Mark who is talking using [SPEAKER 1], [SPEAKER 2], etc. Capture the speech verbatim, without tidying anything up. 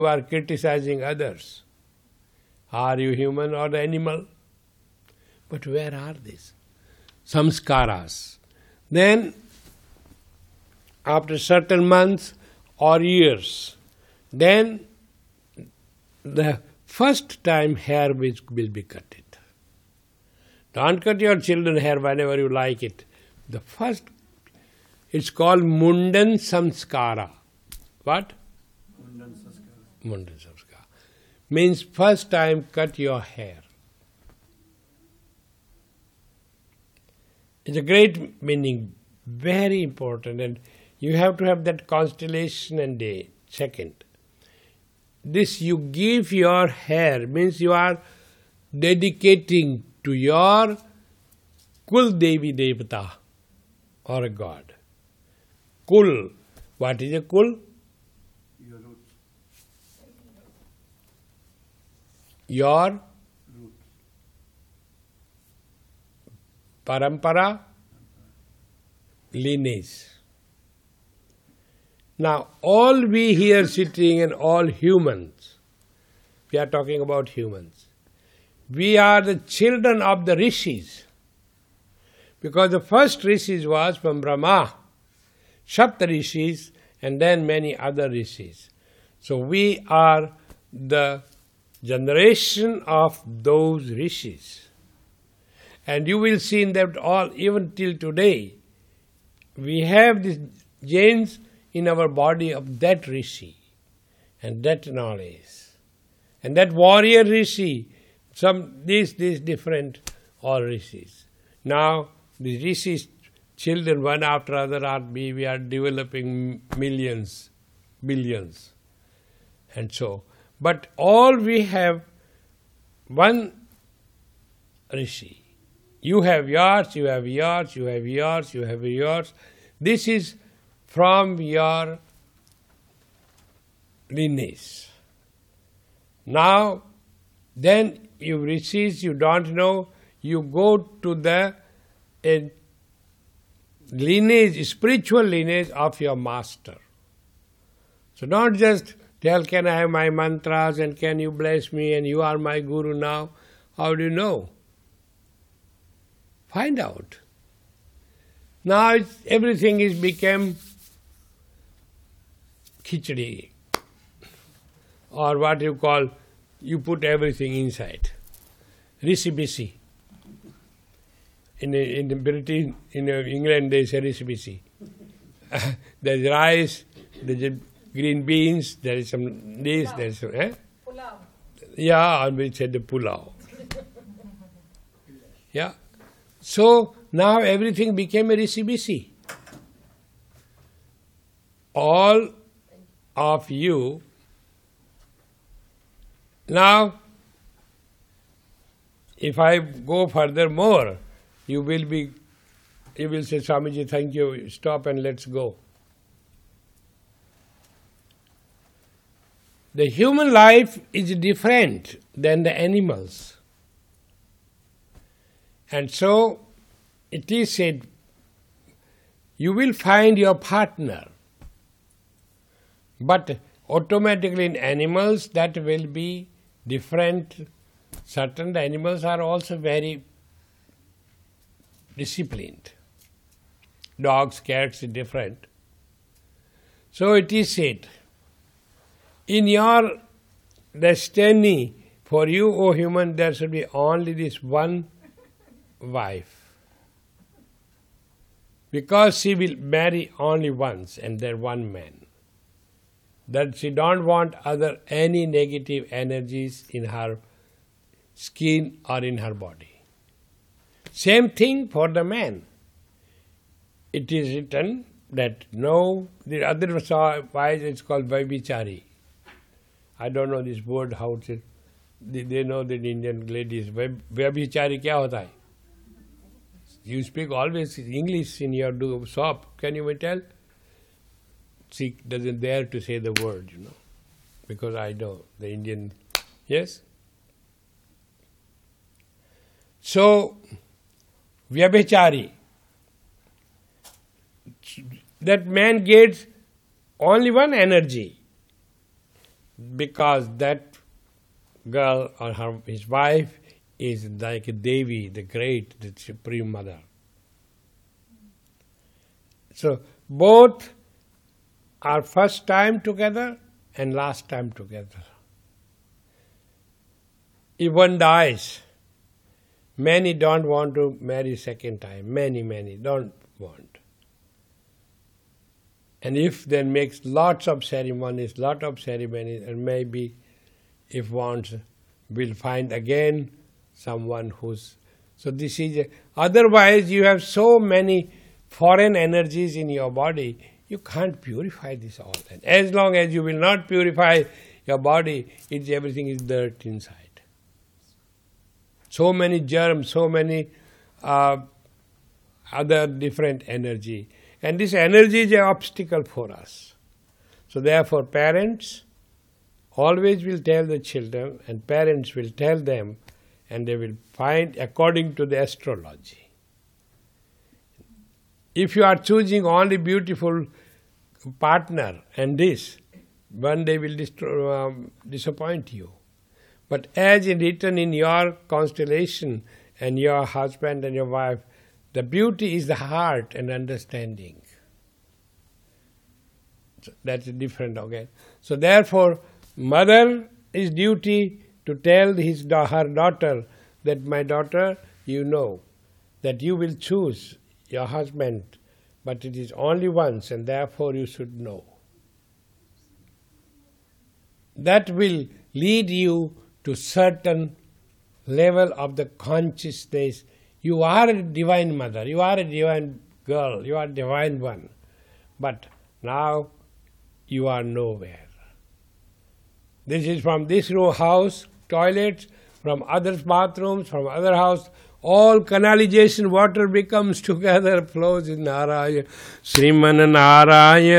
[SPEAKER 1] You are criticizing others. Are you human or animal? But where are these? Samskaras. Then, after certain months or years, then the first time hair will be cut. Don't cut your children hair whenever you like it. The first, it's called Mundan Samskara. What?
[SPEAKER 2] Mundan Samskara.
[SPEAKER 1] Mundan Samskara. Means first time cut your hair. It's a great meaning, very important, and you have to have that constellation and day. Second, this you give your hair means you are dedicating to your Kul Devi Devata or a god. Kul. What is a Kul?
[SPEAKER 2] Your roots.
[SPEAKER 1] Your
[SPEAKER 2] Roots.
[SPEAKER 1] Parampara, lineage. Now, all we here sitting and all humans, we are talking about humans, we are the children of the rishis. Because the first rishis was from Brahma, Sapta rishis, and then many other rishis. So we are the generation of those rishis. And you will see in that all, even till today, we have these genes in our body of that rishi and that knowledge. And that warrior rishi, some these these different all rishis. Now the rishis, children one after other are we, we are developing millions, billions. And so, but all we have one rishi. You have yours, you have yours, you have yours, you have yours. This is from your lineage. Now, then you receive, you don't know, you go to the a lineage, spiritual lineage of your master. So not just tell, can I have my mantras and can you bless me and you are my guru now? How do you know? Find out. Now it's, everything is become khichdi, or what you call, you put everything inside. Rishi-bishi. In, in the British, in England they say rishi-bishi. There's rice, there's green beans, there is some this, there is some, eh?
[SPEAKER 3] Pulao.
[SPEAKER 1] Yeah, and we said the pulao. Yeah. So now everything became a rishi-bishi. All of you. Now, if I go further more, you will be, you will say, Swamiji, thank you, stop and let's go. The human life is different than the animals. And so, it is said, you will find your partner, but automatically in animals that will be different. Certain animals are also very disciplined. Dogs, cats are different. So it is said, in your destiny, for you, O human, there should be only this one wife. Because she will marry only once and there one man. That she don't want other any negative energies in her skin or in her body. Same thing for the man. It is written that no, the other wise it's called Vaibichari. I don't know this word, how to, they, they know that Indian ladies, Vaibichari kya hota hai? You speak always English in your do shop, can you tell? She doesn't dare to say the word, you know, because I know the Indian, yes? So, Vyabhichari, that man gets only one energy. because that girl or her, his wife is like a Devi, the great, the Supreme Mother. So both are first time together and last time together. If one dies, many don't want to marry second time. Many, many don't want. And if then makes lots of ceremonies, lot of ceremonies, and maybe if wants, will find again someone who's... So this is... A, otherwise you have so many foreign energies in your body, you can't purify this all. And as long as you will not purify your body, it's, everything is dirt inside. So many germs, so many uh, other different energy. And this energy is an obstacle for us. So therefore parents always will tell the children, and parents will tell them, and they will find according to the astrology. If you are choosing only beautiful partner and this, one day will destroy, um, disappoint you. But as in written in your constellation and your husband and your wife, the beauty is the heart and understanding. So that's different again. So therefore, mother is duty to tell his her daughter that, my daughter, you know that you will choose your husband, but it is only once, and therefore you should know. That will lead you to certain level of the consciousness. You are a divine mother, you are a divine girl, you are a divine one. But now you are nowhere. This is from this row house, toilets, from other bathrooms, from other house, all canalization water becomes together, flows in Narayana. Sriman Narayana.